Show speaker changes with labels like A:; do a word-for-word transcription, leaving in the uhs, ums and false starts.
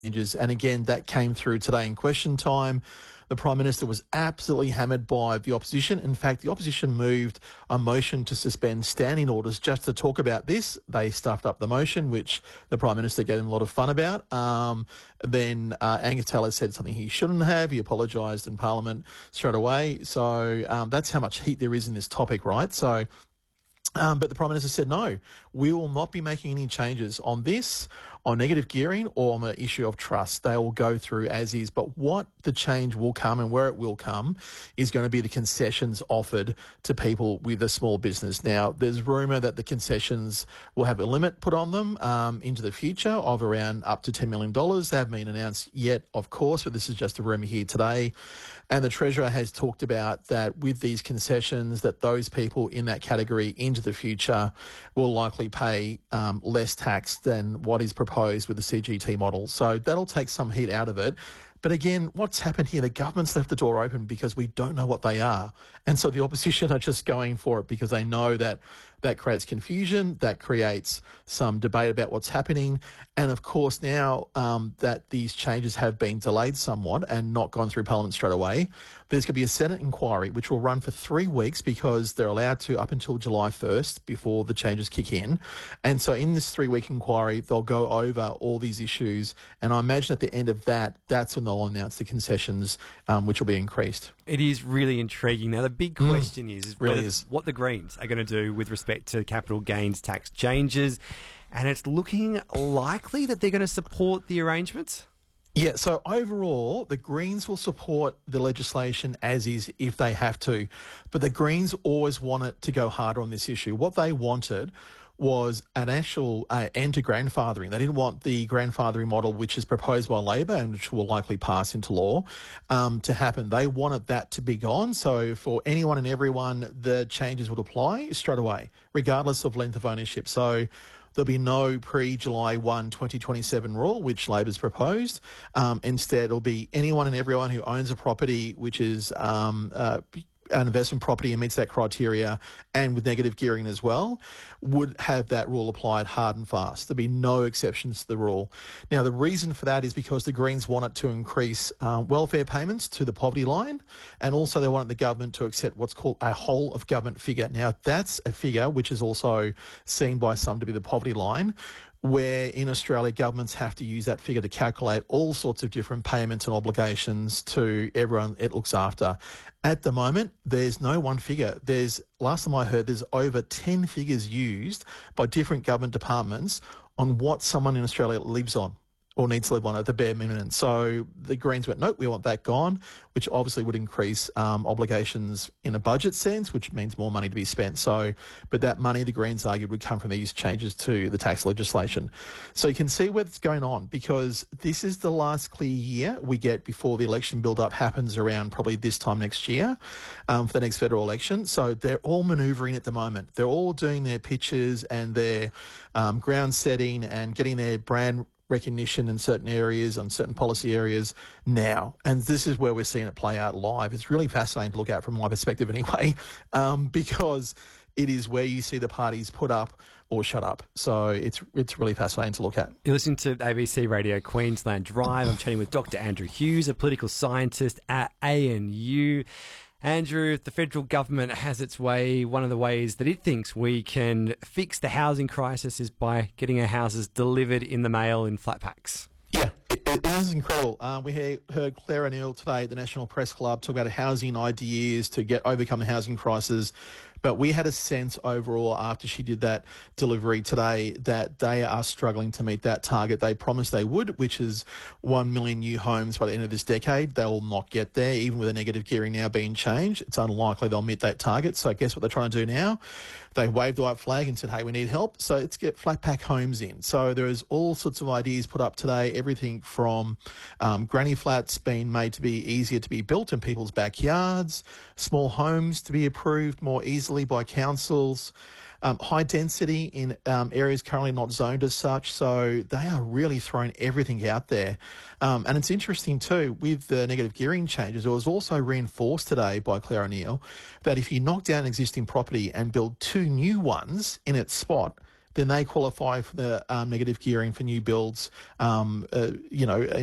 A: changes. And again, that came through today in question time. The Prime Minister was absolutely hammered by the opposition. In fact, the opposition moved a motion to suspend standing orders just to talk about this. They stuffed up the motion, which the Prime Minister gave him a lot of fun about. Um, then uh, Angus Taylor said something he shouldn't have. He apologised in Parliament straight away. So um, that's how much heat there is in this topic, right? So... Um, but the Prime Minister said, no, we will not be making any changes on this, on negative gearing or on the issue of trust. They will go through as is. But what the change will come and where it will come is going to be the concessions offered to people with a small business. Now, there's rumour that the concessions will have a limit put on them um, into the future of around up to ten million dollars. They haven't been announced yet, of course, but this is just a rumour here today. And the Treasurer has talked about that with these concessions, that those people in that category into the future will likely pay um, less tax than what is proposed with the C G T model. So that'll take some heat out of it. But again, what's happened here? The government's left the door open because we don't know what they are. And so the opposition are just going for it because they know that that creates confusion, that creates some debate about what's happening. And of course, now um, that these changes have been delayed somewhat and not gone through Parliament straight away, there's going to be a Senate inquiry which will run for three weeks because they're allowed to up until July first before the changes kick in. And so in this three-week inquiry, they'll go over all these issues. And I imagine at the end of that, that's when they'll announce the concessions, um, which will be increased.
B: It is really intriguing. Now, the big question mm, is,
A: really
B: whether,
A: is
B: what the Greens are going to do with respect to capital gains tax changes. And it's looking likely that they're going to support the arrangements.
A: Yeah, so overall, the Greens will support the legislation as is if they have to. But the Greens always want it to go harder on this issue. What they wanted was an actual uh, end to grandfathering. They didn't want the grandfathering model, which is proposed by Labor and which will likely pass into law, um, to happen. They wanted that to be gone. So for anyone and everyone, the changes would apply straight away, regardless of length of ownership. So there'll be no pre-July first, twenty twenty-seven rule, which Labor's proposed. Um, instead, it'll be anyone and everyone who owns a property which is um, uh, an investment property and meets that criteria, and with negative gearing as well, would have that rule applied hard and fast. There'd be no exceptions to the rule. Now, the reason for that is because the Greens want it to increase uh, welfare payments to the poverty line, and also they want the government to accept what's called a whole of government figure. Now, that's a figure which is also seen by some to be the poverty line, where in Australia governments have to use that figure to calculate all sorts of different payments and obligations to everyone it looks after. At the moment, there's no one figure. There's, last time I heard, there's over ten figures used by different government departments on what someone in Australia lives on or needs to live on at the bare minimum. So the Greens went, nope, we want that gone, which obviously would increase um, obligations in a budget sense, which means more money to be spent. So, but that money, the Greens argued, would come from these changes to the tax legislation. So you can see what's going on, because this is the last clear year we get before the election build-up happens around probably this time next year um, for the next federal election. So they're all manoeuvring at the moment. They're all doing their pitches and their um, ground setting and getting their brand recognition in certain areas, on certain policy areas now. And this is where we're seeing it play out live. It's really fascinating to look at from my perspective anyway, um, because it is where you see the parties put up or shut up. So it's it's really fascinating to look at.
B: You're listening to A B C Radio Queensland Drive. I'm chatting with Doctor Andrew Hughes, a political scientist at A N U. Andrew, if the federal government has its way, one of the ways that it thinks we can fix the housing crisis is by getting our houses delivered in the mail in flat packs.
A: Yeah, it, it is incredible. Uh, we heard, heard Claire O'Neill today at the National Press Club talk about housing ideas to get overcome the housing crisis. But we had a sense overall after she did that delivery today that they are struggling to meet that target they promised they would, which is one million new homes by the end of this decade. They will not get there, even with a negative gearing now being changed. It's unlikely they'll meet that target. So guess what they're trying to do now? They waved the white flag and said, hey, we need help. So let's get flat pack homes in. So there is all sorts of ideas put up today, everything from um, granny flats being made to be easier to be built in people's backyards, small homes to be approved more easily by councils, um, high density in um, areas currently not zoned as such. So they are really throwing everything out there. Um, and it's interesting too, with the negative gearing changes, it was also reinforced today by Claire O'Neill that if you knock down an existing property and build two new ones in its spot, then they qualify for the um, negative gearing for new builds, um, uh, you know,